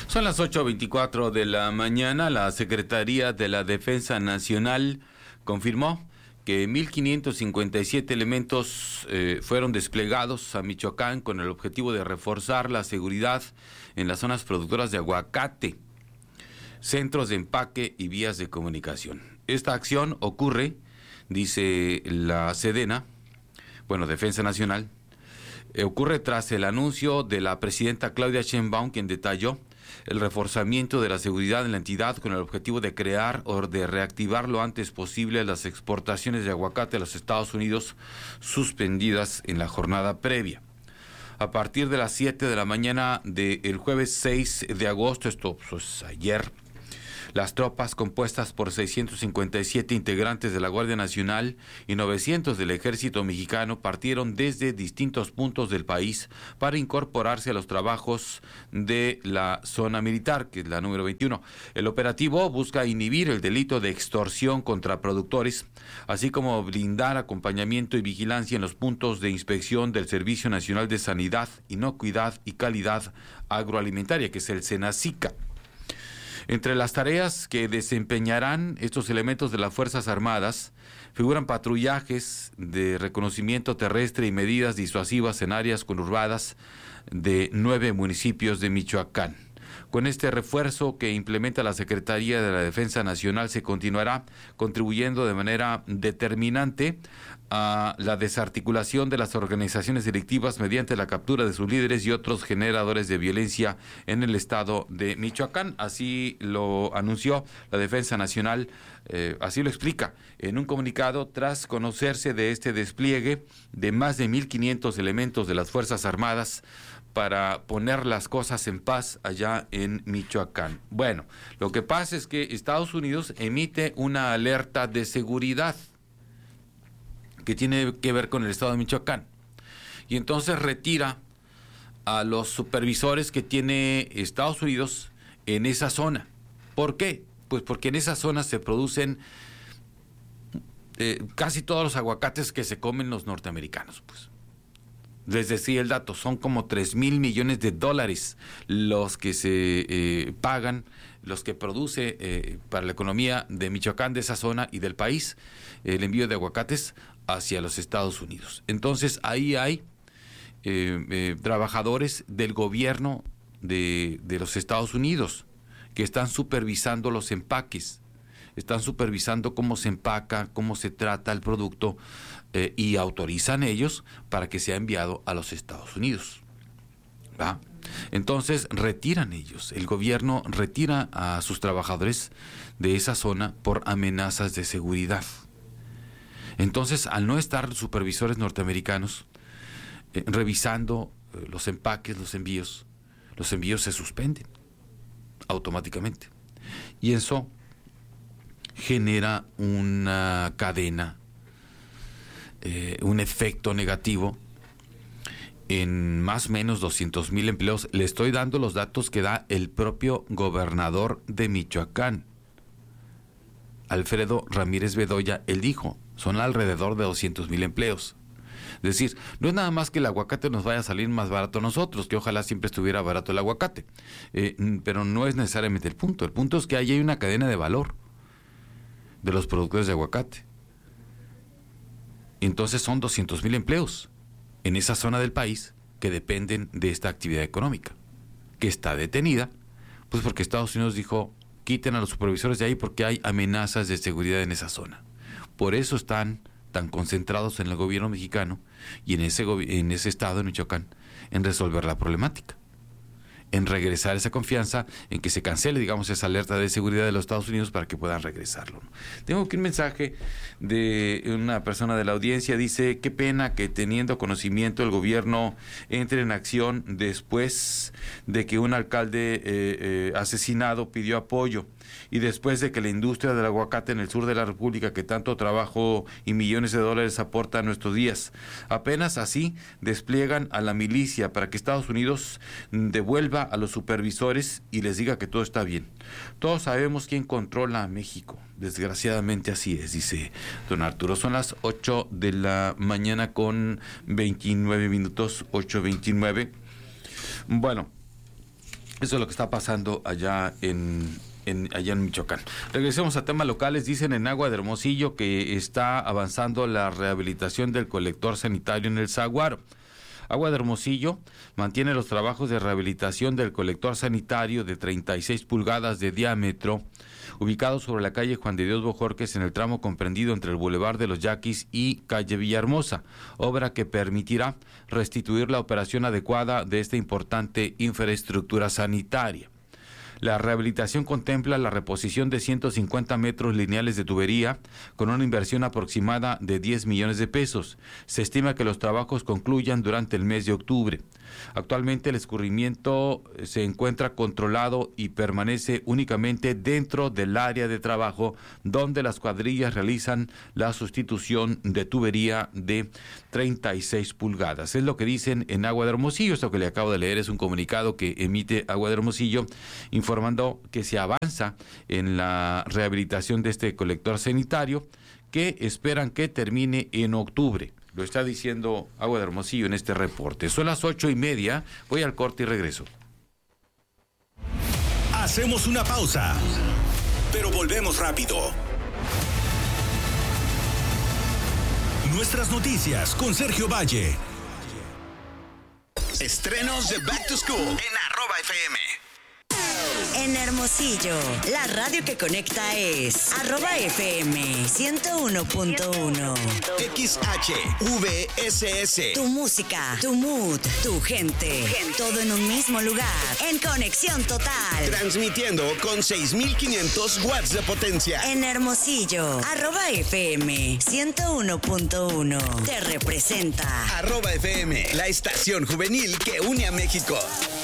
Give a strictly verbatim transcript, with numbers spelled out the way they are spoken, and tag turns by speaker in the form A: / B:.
A: Son las ocho veinticuatro de la mañana. La Secretaría de la Defensa Nacional confirmó que mil quinientos cincuenta y siete elementos eh, fueron desplegados a Michoacán con el objetivo de reforzar la seguridad en las zonas productoras de aguacate, centros de empaque y vías de comunicación. Esta acción ocurre, dice la Sedena, bueno, Defensa Nacional, eh, ocurre tras el anuncio de la presidenta Claudia Sheinbaum, quien detalló el reforzamiento de la seguridad en la entidad con el objetivo de crear o de reactivar lo antes posible las exportaciones de aguacate a los Estados Unidos suspendidas en la jornada previa. A partir de las siete de la mañana del jueves seis de agosto, esto pues ayer, las tropas compuestas por seiscientos cincuenta y siete integrantes de la Guardia Nacional y novecientos del Ejército Mexicano partieron desde distintos puntos del país para incorporarse a los trabajos de la zona militar, que es la número veintiuno. El operativo busca inhibir el delito de extorsión contra productores, así como brindar acompañamiento y vigilancia en los puntos de inspección del Servicio Nacional de Sanidad, Inocuidad y Calidad Agroalimentaria, que es el SENASICA. Entre las tareas que desempeñarán estos elementos de las Fuerzas Armadas figuran patrullajes de reconocimiento terrestre y medidas disuasivas en áreas conurbadas de nueve municipios de Michoacán. Con este refuerzo que implementa la Secretaría de la Defensa Nacional se continuará contribuyendo de manera determinante a la desarticulación de las organizaciones delictivas mediante la captura de sus líderes y otros generadores de violencia en el estado de Michoacán. Así lo anunció la Defensa Nacional, eh, así lo explica en un comunicado tras conocerse de este despliegue de más de mil quinientos elementos de las Fuerzas Armadas para poner las cosas en paz allá en Michoacán. Bueno, lo que pasa es que Estados Unidos emite una alerta de seguridad que tiene que ver con el estado de Michoacán, y entonces retira a los supervisores que tiene Estados Unidos en esa zona. ¿Por qué? Pues porque en esa zona se producen eh, casi todos los aguacates que se comen los norteamericanos, pues. Les decía el dato, son como tres mil millones de dólares los que se eh, pagan, los que produce eh, para la economía de Michoacán, de esa zona y del país, el envío de aguacates hacia los Estados Unidos. Entonces ahí hay eh, eh, trabajadores del gobierno de, de los Estados Unidos que están supervisando los empaques, están supervisando cómo se empaca, cómo se trata el producto, eh, y autorizan ellos para que sea enviado a los Estados Unidos. ¿Va? Entonces retiran ellos, el gobierno retira a sus trabajadores de esa zona por amenazas de seguridad. Entonces, al no estar supervisores norteamericanos eh, revisando eh, los empaques, los envíos, los envíos se suspenden automáticamente. Y eso genera una cadena, eh, un efecto negativo en más o menos doscientos mil empleos. Le estoy dando los datos que da el propio gobernador de Michoacán, Alfredo Ramírez Bedoya. Él dijo, son alrededor de doscientos mil empleos. Es decir, no es nada más que el aguacate nos vaya a salir más barato a nosotros, que ojalá siempre estuviera barato el aguacate, eh, pero no es necesariamente el punto. El punto es que ahí hay una cadena de valor de los productores de aguacate. Entonces son doscientos mil empleos en esa zona del país que dependen de esta actividad económica, que está detenida, pues porque Estados Unidos dijo, quiten a los supervisores de ahí porque hay amenazas de seguridad en esa zona. Por eso están tan concentrados en el gobierno mexicano y en ese, en ese estado de Michoacán en resolver la problemática, en regresar esa confianza, en que se cancele, digamos, esa alerta de seguridad de los Estados Unidos para que puedan regresarlo. Tengo aquí un mensaje de una persona de la audiencia, dice, qué pena que teniendo conocimiento el gobierno entre en acción después de que un alcalde eh, eh, asesinado pidió apoyo y después de que la industria del aguacate en el sur de la República, que tanto trabajo y millones de dólares aporta a nuestros días, apenas así despliegan a la milicia para que Estados Unidos devuelva a los supervisores y les diga que todo está bien. Todos sabemos quién controla a México. Desgraciadamente así es, dice don Arturo. Son las ocho de la mañana con veintinueve minutos, ocho veintinueve. Bueno, Eso es lo que está pasando allá en, en, allá en Michoacán. Regresemos a temas locales. Dicen en Agua de Hermosillo que está avanzando la rehabilitación del colector sanitario en el Saguaro. Agua de Hermosillo mantiene los trabajos de rehabilitación del colector sanitario de treinta y seis pulgadas de diámetro, ubicado sobre la calle Juan de Dios Bojorquez, en el tramo comprendido entre el Boulevard de los Yaquis y calle Villahermosa, obra que permitirá restituir la operación adecuada de esta importante infraestructura sanitaria. La rehabilitación contempla la reposición de ciento cincuenta metros lineales de tubería con una inversión aproximada de diez millones de pesos. Se estima que los trabajos concluyan durante el mes de octubre. Actualmente el escurrimiento se encuentra controlado y permanece únicamente dentro del área de trabajo donde las cuadrillas realizan la sustitución de tubería de treinta y seis pulgadas. Es lo que dicen en Agua de Hermosillo. Esto que le acabo de leer es un comunicado que emite Agua de Hermosillo informando que se avanza en la rehabilitación de este colector sanitario, que esperan que termine en octubre. Lo está diciendo Agua de Hermosillo en este reporte. Son las ocho y media. Voy al corte y regreso.
B: Hacemos una pausa, pero volvemos rápido. Nuestras noticias con Sergio Valle.
C: Estrenos de Back to School en arroba F M.
D: En Hermosillo, la radio que conecta es arroba F M ciento uno punto uno.
C: X H V S S.
D: Tu música, tu mood, tu gente, todo en un mismo lugar, en conexión total.
C: Transmitiendo con seis mil quinientos watts de potencia.
D: En Hermosillo, arroba F M ciento uno punto uno. Te representa
C: Arroba F M, la estación juvenil que une a México.